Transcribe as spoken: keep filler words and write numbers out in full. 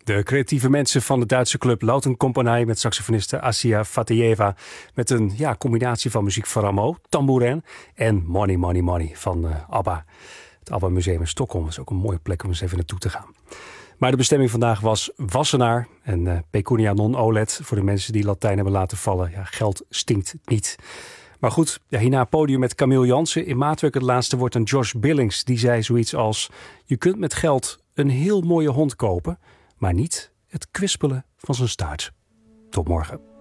De creatieve mensen van de Duitse club Lautenkompanie met saxofoniste Asia Fatijeva met een ja, combinatie van muziek van Rameau, tambourin en Money Money Money van uh, ABBA. Het ABBA Museum in Stockholm is ook een mooie plek om eens even naartoe te gaan. Maar de bestemming vandaag was Wassenaar en uh, pecunia non olet voor de mensen die Latijn hebben laten vallen. Ja, geld stinkt niet. Maar goed, ja, hierna het podium met Camille Jansen. In maatwerk het laatste wordt een Josh Billings. Die zei zoiets als: je kunt met geld een heel mooie hond kopen, maar niet het kwispelen van zijn staart. Tot morgen.